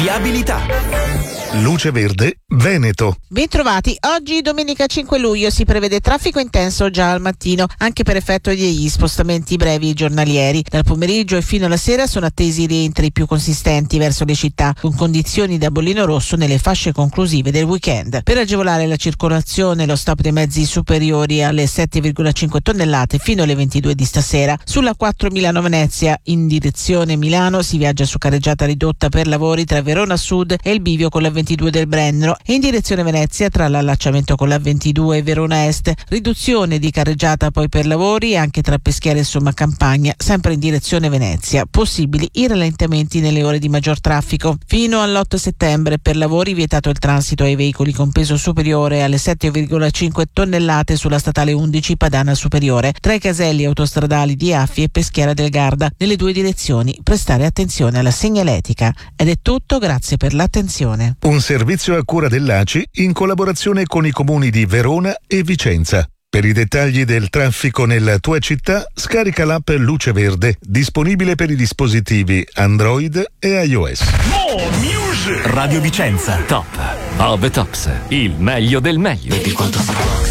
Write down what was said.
Viabilità. Luce Verde Veneto. Bentrovati. Oggi, domenica 5 luglio, si prevede traffico intenso già al mattino, anche per effetto degli spostamenti brevi giornalieri. Dal pomeriggio e fino alla sera sono attesi rientri più consistenti verso le città, con condizioni da bollino rosso nelle fasce conclusive del weekend. Per agevolare la circolazione, lo stop dei mezzi superiori alle 7,5 tonnellate fino alle 22 di stasera. Sulla 4 Milano-Venezia in direzione Milano si viaggia su carreggiata ridotta per lavori tra Verona Sud e il bivio con la 22 del Brennero, e in direzione Venezia tra l'allacciamento con la 22 e Verona Est. Riduzione di carreggiata poi per lavori anche tra Peschiera e Sommacampagna, sempre in direzione Venezia. Possibili i rallentamenti nelle ore di maggior traffico. Fino all'8 settembre per lavori vietato il transito ai veicoli con peso superiore alle 7,5 tonnellate sulla statale 11 Padana Superiore, tra i caselli autostradali di Affi e Peschiera del Garda, nelle due direzioni. Prestare attenzione alla segnaletica. Ed è tutto, grazie per l'attenzione. Un servizio a cura dell'ACI in collaborazione con i comuni di Verona e Vicenza. Per i dettagli del traffico nella tua città, scarica l'app Luce Verde, disponibile per i dispositivi Android e iOS. Radio Vicenza, top of the tops, il meglio del meglio. Vedi quanto